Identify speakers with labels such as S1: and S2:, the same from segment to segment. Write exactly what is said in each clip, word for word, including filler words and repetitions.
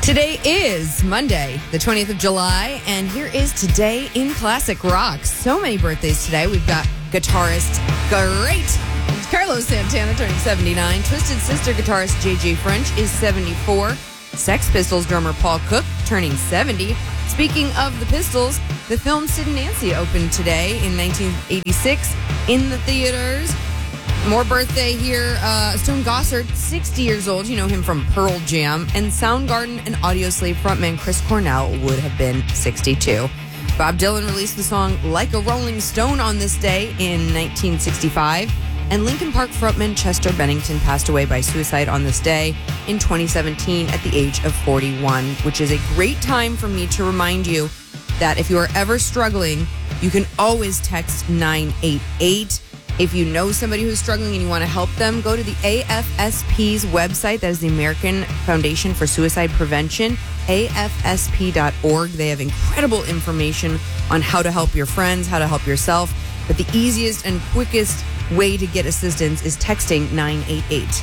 S1: Today is Monday, the twentieth of July, and here is Today in Classic Rock. So many birthdays today. We've got guitarist, great Carlos Santana turning seventy-nine. Twisted Sister guitarist J J French is seventy-four. Sex Pistols drummer Paul Cook turning seventy. Speaking of the Pistols, the film Sid and Nancy opened today in nineteen eighty-six in the theaters. More birthday here. Uh, Stone Gossard, sixty years old. You know him from Pearl Jam. And Soundgarden and Audioslave frontman Chris Cornell would have been sixty-two. Bob Dylan released the song Like a Rolling Stone on this day in nineteen sixty-five. And Linkin Park frontman Chester Bennington passed away by suicide on this day in twenty seventeen at the age of forty-one, which is a great time for me to remind you that if you are ever struggling, you can always text nine eight eight. If you know somebody who's struggling and you want to help them, go to the A F S P's website. That is the American Foundation for Suicide Prevention, A F S P dot org. They have incredible information on how to help your friends, how to help yourself. But the easiest and quickest way to get assistance is texting nine eight eight.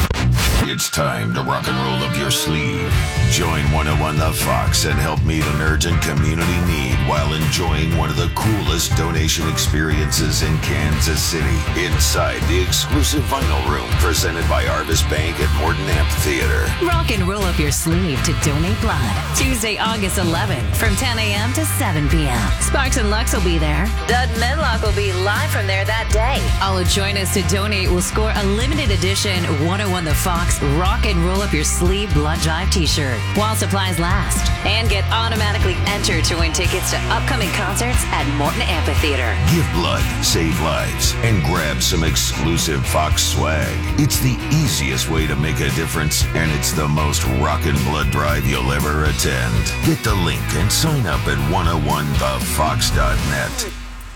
S2: It's time to rock and roll up your sleeve. Join one oh one The Fox and help meet an urgent community need while enjoying one of the coolest donation experiences in Kansas City inside the exclusive Vinyl Room presented by Arvis Bank at Morton Amphitheater.
S3: Rock and roll up your sleeve to donate blood. Tuesday, August eleventh from ten a.m. to seven p.m. Sparks and Lux will be there. Dud Medlock will be live from there that day. All who join us to donate will score a limited edition one oh one The Fox Rock and Roll Up Your Sleeve Blood Drive t-shirt while supplies last, and get automatically entered to win tickets to upcoming concerts at Morton Amphitheater.
S2: Give blood, save lives, and grab some exclusive Fox swag. It's the easiest way to make a difference, and it's the most rockin' blood drive you'll ever attend. Get the link and sign up at one oh one the fox dot net.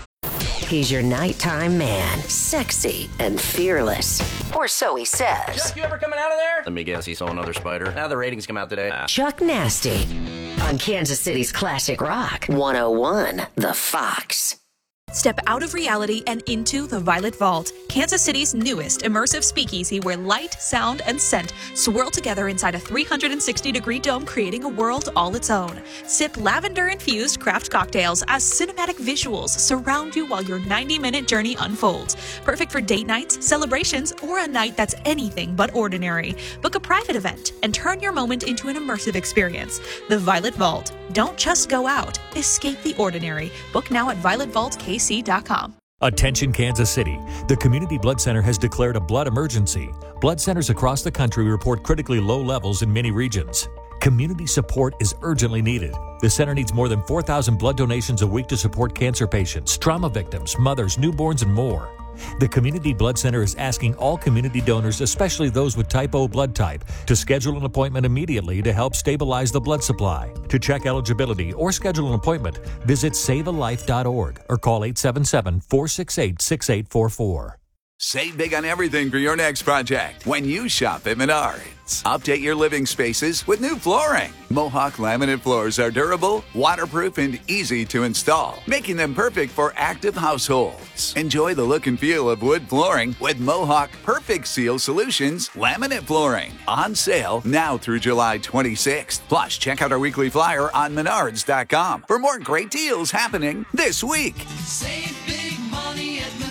S4: He's your nighttime man, sexy and fearless. Or so he says.
S5: Chuck, you ever coming out of there? Let me guess, he saw another spider. Now the ratings come out today. Ah.
S4: Chuck Nasty on Kansas City's Classic Rock. one oh one The Fox.
S6: Step out of reality and into the Violet Vault, Kansas City's newest immersive speakeasy where light, sound, and scent swirl together inside a three hundred sixty degree dome, creating a world all its own. Sip lavender-infused craft cocktails as cinematic visuals surround you while your ninety minute journey unfolds. Perfect for date nights, celebrations, or a night that's anything but ordinary. Book a private event and turn your moment into an immersive experience. The Violet Vault. Don't just go out. Escape the ordinary. Book now at violet vault k c dot com.
S7: Attention Kansas City. The Community Blood Center has declared a blood emergency. Blood centers across the country report critically low levels in many regions. Community support is urgently needed. The center needs more than four thousand blood donations a week to support cancer patients, trauma victims, mothers, newborns, and more. The Community Blood Center is asking all community donors, especially those with type O blood type, to schedule an appointment immediately to help stabilize the blood supply. To check eligibility or schedule an appointment, visit save a life dot org or call eight seven seven, four six eight, six eight four four.
S8: Save big on everything for your next project when you shop at Menards. Update your living spaces with new flooring. Mohawk laminate floors are durable, waterproof, and easy to install, making them perfect for active households. Enjoy the look and feel of wood flooring with Mohawk Perfect Seal Solutions laminate flooring. On sale now through July twenty-sixth. Plus, check out our weekly flyer on menards dot com for more great deals happening this week.
S9: Save big money at Menards.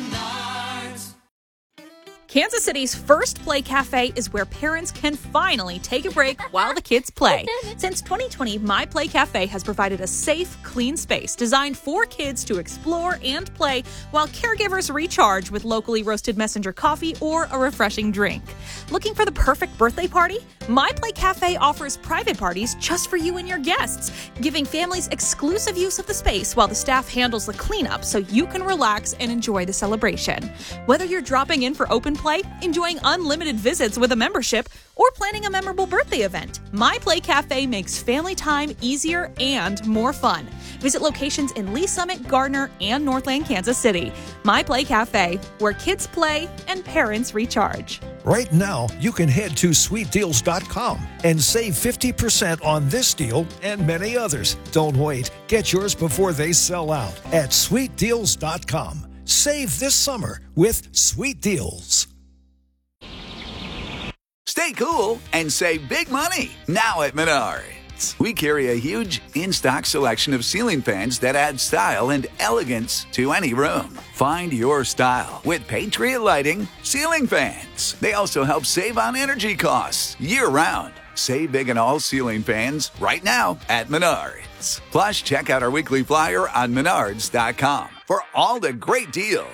S6: Kansas City's First Play Cafe is where parents can finally take a break while the kids play. Since twenty twenty, My Play Cafe has provided a safe, clean space designed for kids to explore and play while caregivers recharge with locally roasted messenger coffee or a refreshing drink. Looking for the perfect birthday party? My Play Cafe offers private parties just for you and your guests, giving families exclusive use of the space while the staff handles the cleanup so you can relax and enjoy the celebration. Whether you're dropping in for open play, enjoying unlimited visits with a membership, or planning a memorable birthday event, My Play Cafe makes family time easier and more fun. Visit locations in Lee Summit, Gardner, and Northland, Kansas City. My Play Cafe, where kids play and parents recharge.
S10: Right now, you can head to sweet deals dot com and save fifty percent on this deal and many others. Don't wait. Get yours before they sell out at sweet deals dot com. Save this summer with Sweet Deals.
S8: Stay cool and save big money now at Menards. We carry a huge in-stock selection of ceiling fans that add style and elegance to any room. Find your style with Patriot Lighting ceiling fans. They also help save on energy costs year-round. Save big on all ceiling fans right now at Menards. Plus, check out our weekly flyer on menards dot com for all the great deals